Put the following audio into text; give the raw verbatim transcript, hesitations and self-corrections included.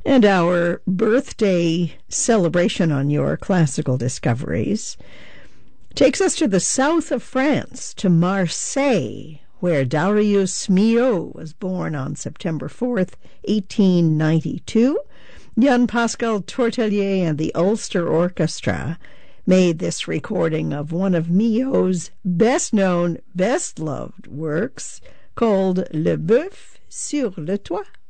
And our birthday celebration on your classical discoveries takes us to the south of France, to Marseille, where Darius Milhaud was born on September fourth, eighteen ninety-two. Jan Pascal Tortelier and the Ulster Orchestra made this recording of one of Milhaud's best-known, best-loved works called Le Bœuf sur le Toit.